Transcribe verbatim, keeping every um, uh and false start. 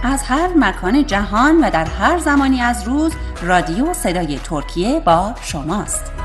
از هر مکان جهان و در هر زمانی از روز رادیو صدای ترکیه با شماست.